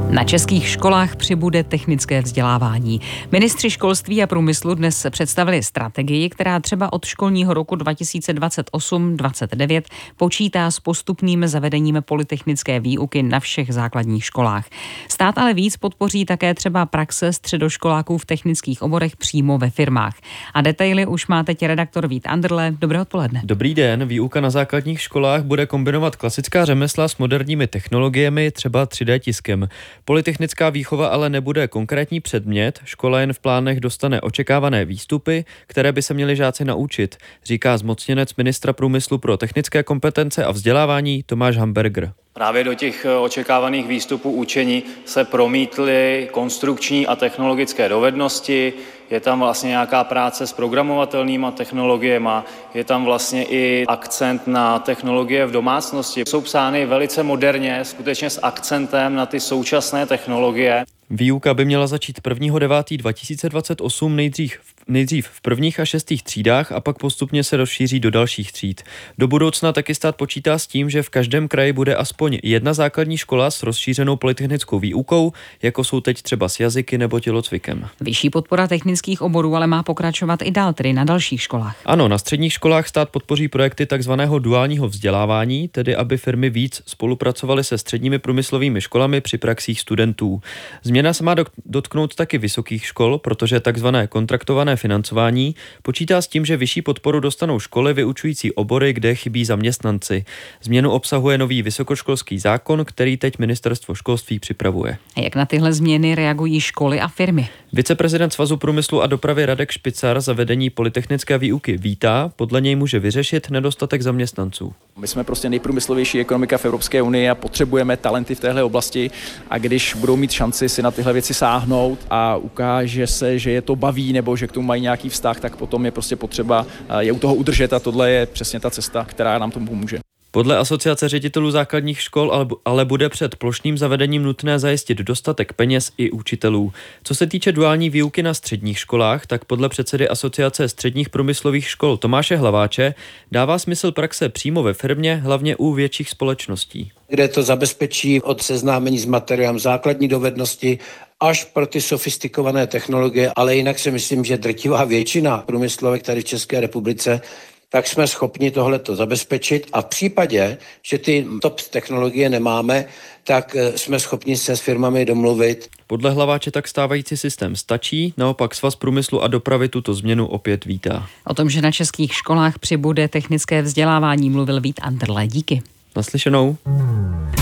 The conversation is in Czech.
Na českých školách přibude technické vzdělávání. Ministři školství a průmyslu dnes představili strategii, která třeba od školního roku 2028-29 počítá s postupným zavedením polytechnické výuky na všech základních školách. Stát ale víc podpoří také třeba praxe středoškoláků v technických oborech přímo ve firmách. A detaily už má teď redaktor Vít Anderle. Dobré odpoledne. Dobrý den. Výuka na základních školách bude kombinovat klasická řemesla s moderními technologiemi, třeba 3D tiskem. Polytechnická výchova ale nebude konkrétní předmět, škola jen v plánech dostane očekávané výstupy, které by se měli žáci naučit, říká zmocněnec ministra průmyslu pro technické kompetence a vzdělávání Tomáš Hamberger. Právě do těch očekávaných výstupů učení se promítly konstrukční a technologické dovednosti, je tam vlastně nějaká práce s programovatelnýma technologiemi, je tam vlastně i akcent na technologie v domácnosti. Jsou psány velice moderně, skutečně s akcentem na ty současné technologie. Výuka by měla začít 1.9.2028 nejdřív v prvních a 6. třídách a pak postupně se rozšíří do dalších tříd. Do budoucna taky stát počítá s tím, že v každém kraji bude aspoň jedna základní škola s rozšířenou polytechnickou výukou, jako jsou teď třeba s jazyky nebo tělocvikem. Vyšší podpora technických oborů ale má pokračovat i dál, tedy na dalších školách. Ano, na středních školách stát podpoří projekty takzvaného duálního vzdělávání, tedy aby firmy víc spolupracovaly se středními průmyslovými školami při praxích studentů. Změna se má dotknout taky vysokých škol, protože takzvané kontraktované financování počítá s tím, že vyšší podporu dostanou školy vyučující obory, kde chybí zaměstnanci. Změnu obsahuje nový vysokoškolský zákon, který teď ministerstvo školství připravuje. A jak na tyhle změny reagují školy a firmy? Viceprezident Svazu průmyslu a dopravy Radek Špicar zavedení polytechnické výuky vítá, podle něj může vyřešit nedostatek zaměstnanců. My jsme prostě nejprůmyslovější ekonomika v Evropské unii a potřebujeme talenty v téhle oblasti, a když budou mít šanci si na tyhle věci sáhnout a ukáže se, že je to baví nebo že k tomu mají nějaký vztah, tak potom je prostě potřeba je u toho udržet a tohle je přesně ta cesta, která nám tomu pomůže. Podle Asociace ředitelů základních škol ale bude před plošným zavedením nutné zajistit dostatek peněz i učitelů. Co se týče duální výuky na středních školách, tak podle předsedy Asociace středních průmyslových škol Tomáše Hlaváče dává smysl praxe přímo ve firmě, hlavně u větších společností. Kde to zabezpečí od seznámení s materiálem základní dovednosti až pro ty sofistikované technologie, ale jinak si myslím, že drtivá většina průmyslovek tady v České republice, tak jsme schopni tohleto zabezpečit a v případě, že ty top technologie nemáme, tak jsme schopni se s firmami domluvit. Podle Hlaváče tak stávající systém stačí, naopak Svaz průmyslu a dopravy tuto změnu opět vítá. O tom, že na českých školách přibude technické vzdělávání, mluvil Vít Anderle. Díky. Naslyšenou.